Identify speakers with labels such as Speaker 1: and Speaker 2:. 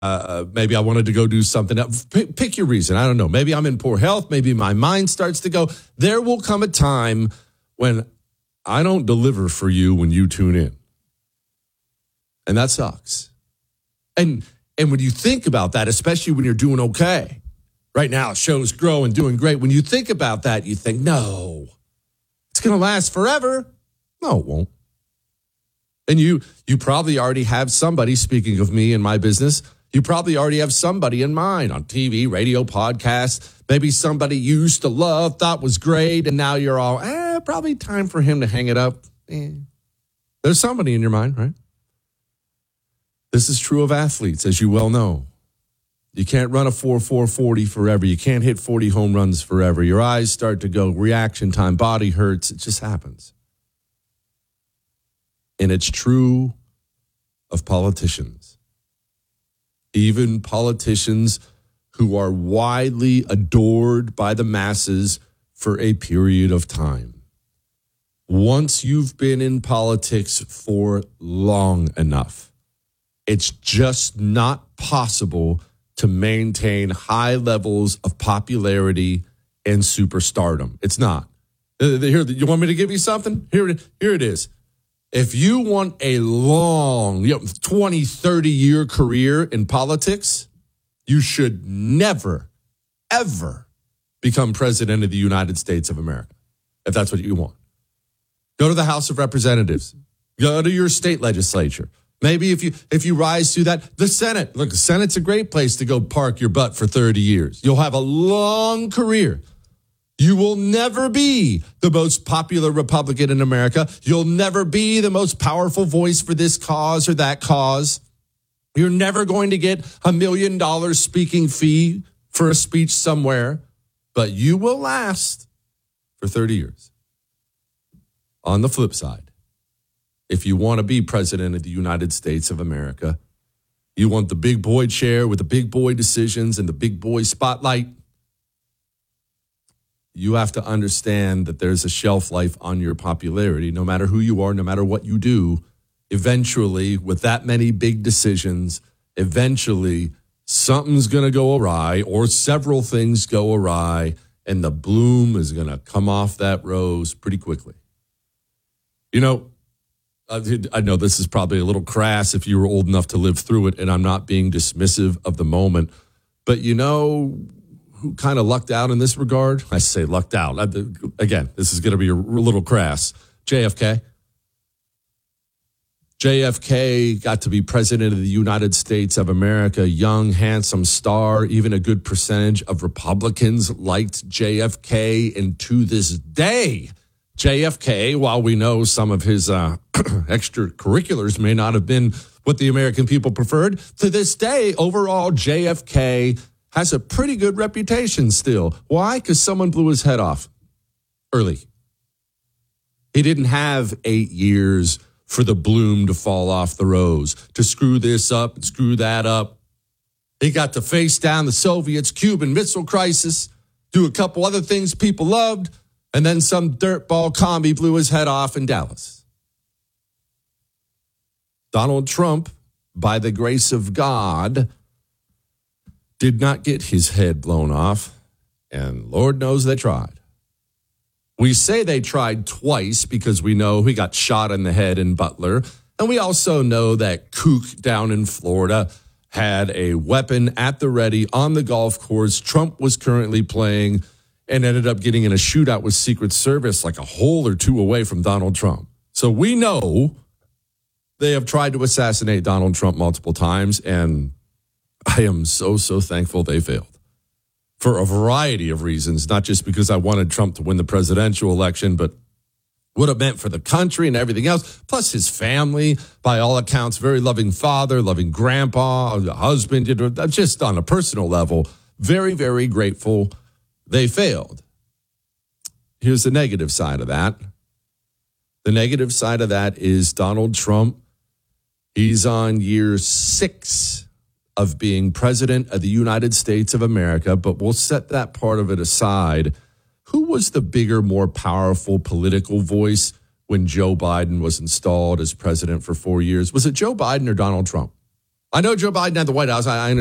Speaker 1: Maybe I wanted to go do something else. Pick your reason. I don't know. Maybe I'm in poor health. Maybe my mind starts to go. There will come a time when I don't deliver for you when you tune in. And that sucks. And when you think about that, especially when you're doing okay, right now, show's growing, doing great. When you think about that, you think, no, it's going to last forever. No, it won't. And you probably already have somebody, speaking of me and my business, you probably already have somebody in mind on TV, radio, podcast. Maybe somebody you used to love, thought was great, and now you're all, probably time for him to hang it up. There's somebody in your mind, right? This is true of athletes, as you well know. You can't run a 4.40 forever. You can't hit 40 home runs forever. Your eyes start to go, reaction time, body hurts. It just happens. And it's true of politicians. Even politicians who are widely adored by the masses for a period of time. Once you've been in politics for long enough, it's just not possible to maintain high levels of popularity and superstardom. It's not. Here, you want me to give you something? Here it is. If you want a long, 20, 30-year career in politics, you should never, ever become president of the United States of America, if that's what you want. Go to the House of Representatives. Go to your state legislature. Maybe if you rise to that, the Senate. Look, the Senate's a great place to go park your butt for 30 years. You'll have a long career. You will never be the most popular Republican in America. You'll never be the most powerful voice for this cause or that cause. You're never going to get $1 million speaking fee for a speech somewhere, but you will last for 30 years. On the flip side, if you want to be president of the United States of America, you want the big boy chair with the big boy decisions and the big boy spotlight, you have to understand that there's a shelf life on your popularity, no matter who you are, no matter what you do. Eventually, with that many big decisions, eventually something's going to go awry or several things go awry, and the bloom is going to come off that rose pretty quickly. You know, I know this is probably a little crass if you were old enough to live through it, and I'm not being dismissive of the moment, but you know who kind of lucked out in this regard? I say lucked out. Again, this is going to be a little crass. JFK. JFK got to be president of the United States of America, young, handsome star. Even a good percentage of Republicans liked JFK. And to this day, JFK, while we know some of his extracurriculars may not have been what the American people preferred, to this day, overall, JFK has a pretty good reputation still. Why? Because someone blew his head off early. He didn't have 8 years for the bloom to fall off the rose, to screw this up and screw that up. He got to face down the Soviets, Cuban Missile Crisis, do a couple other things people loved, and then some dirtball commie blew his head off in Dallas. Donald Trump, by the grace of God, did not get his head blown off, and Lord knows they tried. We say they tried twice because we know he got shot in the head in Butler, and we also know that kook down in Florida had a weapon at the ready on the golf course Trump was currently playing and ended up getting in a shootout with Secret Service like a hole or two away from Donald Trump. So we know they have tried to assassinate Donald Trump multiple times, and I am so thankful they failed for a variety of reasons, not just because I wanted Trump to win the presidential election, but what it meant for the country and everything else, plus his family, by all accounts, very loving father, loving grandpa, husband, just on a personal level, very, very grateful they failed. Here's the negative side of that. The negative side of that is Donald Trump, he's on year 6 of being president of the United States of America, but we'll set that part of it aside. Who was the bigger, more powerful political voice when Joe Biden was installed as president for 4 years? Was it Joe Biden or Donald Trump? I know Joe Biden had the White House. I understand.